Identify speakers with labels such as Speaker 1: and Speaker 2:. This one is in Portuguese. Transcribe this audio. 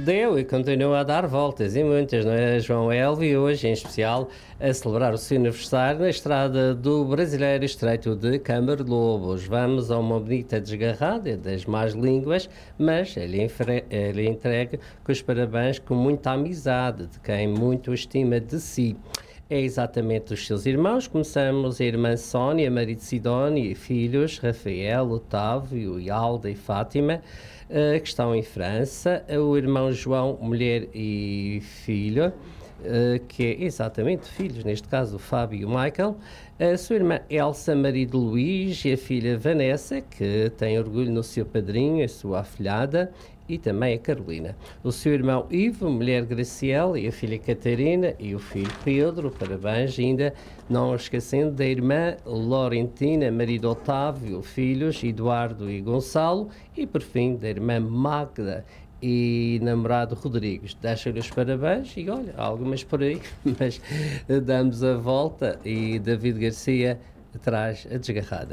Speaker 1: Deu e continua a dar voltas, e muitas, não é, João Elvio? Hoje, em especial, a celebrar o seu aniversário na estrada do Brasileiro Estreito de Câmara de Lobos. Vamos a uma bonita desgarrada das más línguas, mas ele entrega com os parabéns com muita amizade, de quem muito estima de si. É exatamente os seus irmãos. Começamos a irmã Sónia, marido Sidónia e filhos, Rafael, Otávio, Alda e Fátima, que estão em França. O irmão João, mulher e filho, que é exatamente filhos, neste caso o Fábio e o Michael. A sua irmã Elsa, marido Luís, e a filha Vanessa, que tem orgulho no seu padrinho, a sua afilhada, e também a Carolina. O seu irmão Ivo, mulher Graciela, e a filha Catarina e o filho Pedro. Parabéns, ainda não esquecendo da irmã Laurentina, marido Otávio, filhos Eduardo e Gonçalo, e por fim da irmã Magda e namorado Rodrigues. Deixo-lhe os parabéns e olha, algumas por aí, mas damos a volta e David Garcia traz a desgarrada.